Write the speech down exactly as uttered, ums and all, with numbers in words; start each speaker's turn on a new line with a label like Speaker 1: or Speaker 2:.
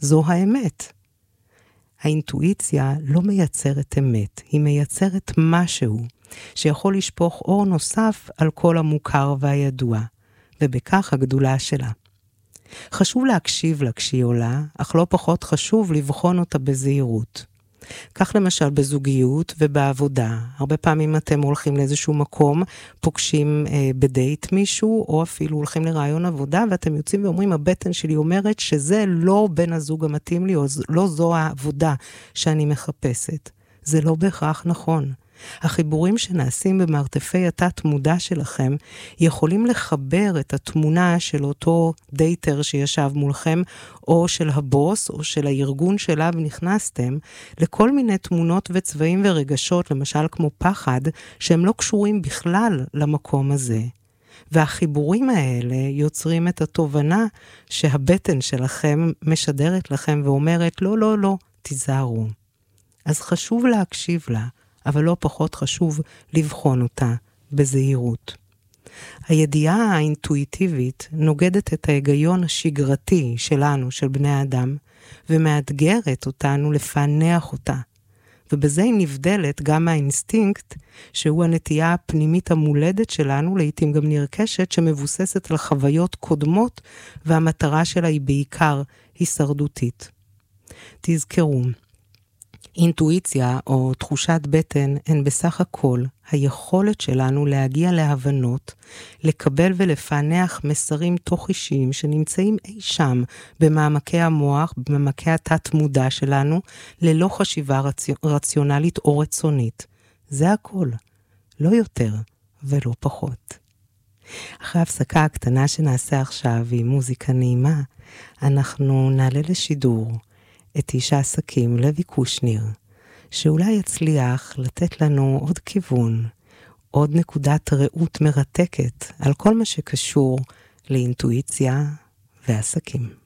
Speaker 1: זו האמת. האינטואיציה לא מייצרת אמת, היא מייצרת משהו שיכול לשפוך אור נוסף על כל המוכר והידוע, ובכך הגדולה שלה. חשוב להקשיב לה כשהיא עולה, אך לא פחות חשוב לבחון אותה בזהירות. כך למשל בזוגיות ובעבודה. הרבה פעמים אתם הולכים לאיזשהו מקום, פוגשים אה, בדייט מישהו, או אפילו הולכים לרעיון עבודה, ואתם יוצאים ואומרים, הבטן שלי אומרת שזה לא בן הזוג המתאים לי, או לא זו העבודה שאני מחפשת. זה לא בהכרח נכון. החיבורים שנעשים במרתפי התת מודע שלכם יכולים לחבר את התמונה של אותו דייטר שישב מולכם, או של הבוס, או של הארגון שאליו נכנסתם, לכל מיני תמונות וצבעים ורגשות, למשל כמו פחד, שהם לא קשורים בכלל למקום הזה. והחיבורים האלה יוצרים את התובנה שהבטן שלכם משדרת לכם ואומרת, לא, לא, לא, תיזהרו. אז חשוב להקשיב לה, אבל לא פחות חשוב לבחון אותה בזהירות. הידיעה האינטואיטיבית נוגדת את ההיגיון השגרתי שלנו, של בני האדם, ומאתגרת אותנו לפענח אותה. ובזה היא נבדלת גם מהאינסטינקט, שהוא הנטייה הפנימית המולדת שלנו, לעתים גם נרכשת, שמבוססת על חוויות קודמות, והמטרה שלה היא בעיקר הישרדותית. תזכרו, אינטואיציה או תחושת בטן הן בסך הכל היכולת שלנו להגיע להבנות, לקבל ולפענח מסרים תוך אישיים שנמצאים אי שם במעמקי המוח, במעמקי התת מודע שלנו, ללא חשיבה רצי... רציונלית או רצונית. זה הכל, לא יותר ולא פחות. אחרי ההפסקה הקטנה שנעשה עכשיו עם מוזיקה נעימה, אנחנו נעלה לשידור את איש העסקים לוי קושניר, שאולי יצליח לתת לנו עוד כיוון, עוד נקודת ראות מרתקת על כל מה שקשור לאינטואיציה ועסקים.